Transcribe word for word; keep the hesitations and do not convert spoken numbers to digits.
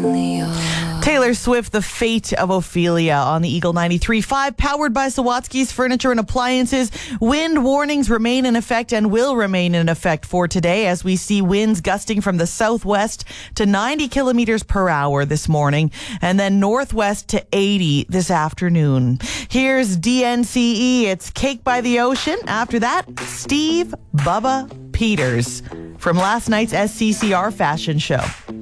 Taylor Swift, The Fate of Ophelia on the Eagle ninety-three point five, powered by Sawatsky's Furniture and Appliances. Wind warnings remain in effect and will remain in effect for today as we see winds gusting from the southwest to ninety kilometers per hour this morning and then northwest to eighty this afternoon. Here's D N C E. It's Cake by the Ocean. After that, Steve Bubba Peters from last night's S C C R fashion show.